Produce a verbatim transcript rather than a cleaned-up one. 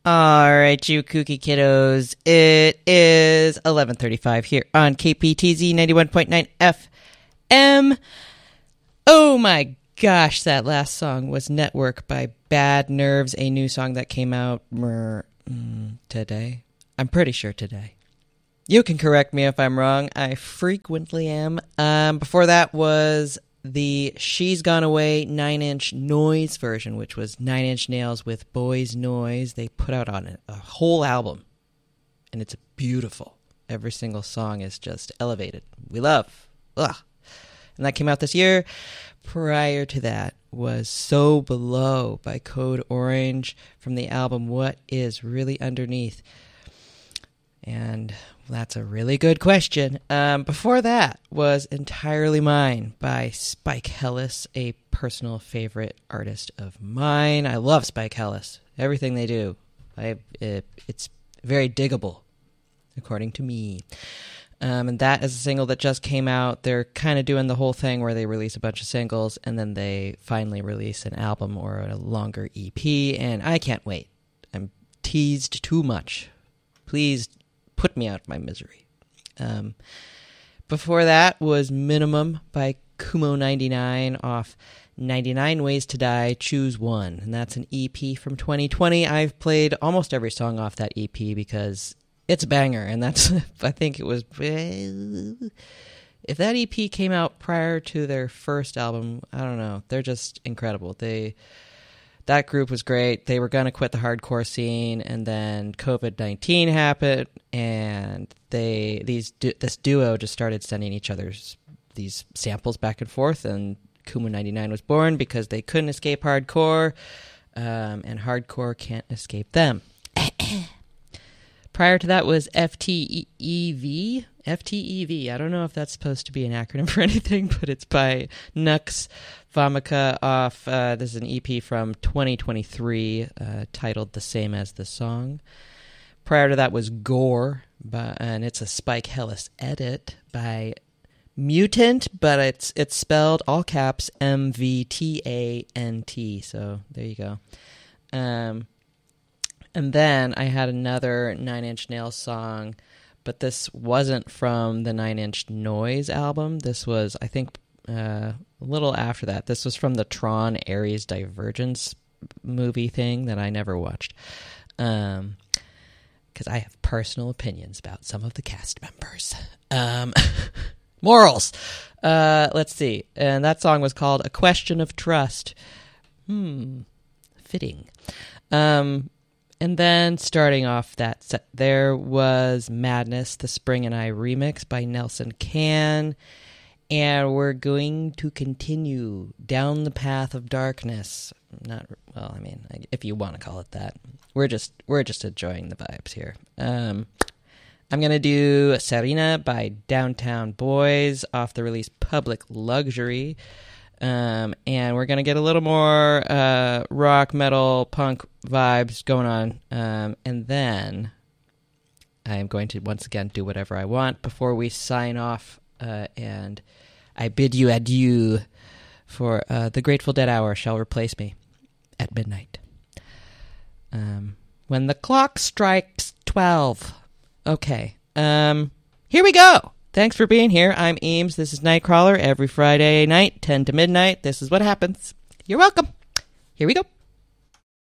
All right, you kooky kiddos. It is eleven thirty-five here on K P T Z ninety-one point nine F M. Oh my gosh, that last song was Network by Bad Nerves, a new song that came out mer, mm, today. I'm pretty sure today. You can correct me if I'm wrong. I frequently am. Um, before that was the She's Gone Away Nine Inch Noise version, which was Nine Inch Nails with Boys Noise. They put out on it a whole album, and it's beautiful. Every single song is just elevated. We love. Ugh. And that came out this year. Prior to that was So Below by Code Orange from the album What Is Really Underneath. And that's a really good question. Um, before that was Entirely Mine by Spike Hellis, a personal favorite artist of mine. I love Spike Hellis. Everything they do, I it, it's very diggable, according to me. Um, and that is a single that just came out. They're kind of doing the whole thing where they release a bunch of singles and then they finally release an album or a longer E P, and I can't wait. I'm teased too much. Please put me out of my misery. Um, before that was Minimum by Kumo ninety-nine off ninety-nine Ways to Die, Choose One. And that's an E P from twenty twenty. I've played almost every song off that E P because it's a banger. And that's, I think it was, if that E P came out prior to their first album, I don't know. They're just incredible. They... That group was great. They were going to quit the hardcore scene, and then covid nineteen happened, and they these this duo just started sending each other's these samples back and forth, and Kumo ninety-nine was born because they couldn't escape hardcore, um, and hardcore can't escape them. Prior to that was F T E V. F T E V. I don't know if that's supposed to be an acronym for anything, but it's by Nux Vomica off, uh, this is an E P from twenty twenty-three, uh, titled the same as the song. Prior to that was Gore, by, and it's a Spike Hellis edit by Mutant, but it's it's spelled all caps M V T A N T, so there you go. Um, and then I had another Nine Inch Nails song, but this wasn't from the Nine Inch Noise album. This was, I think, uh, a little after that. This was from the Tron Ares Divergence movie thing that I never watched. Um, because I have personal opinions about some of the cast members. Um, morals. Uh, let's see. And that song was called A Question of Trust. Hmm. Fitting. Um... And then starting off that set, there was Madness, the Spring and I remix by Nelson Can. And we're going to continue down the path of darkness. Not, well, I mean, if you want to call it that. We're just we're just enjoying the vibes here. Um, I'm going to do Serena by Downtown Boys off the release Public Luxury. Um, and we're going to get a little more uh, rock, metal, punk vibes going on. Um, and then I'm going to once again do whatever I want before we sign off. Uh, and I bid you adieu, for uh, the Grateful Dead hour shall replace me at midnight. Um, when the clock strikes twelve. Okay. Um, here we go. Thanks for being here. I'm Eames. This is Nightcrawler every Friday night, ten to midnight. This is what happens. You're welcome. Here we go.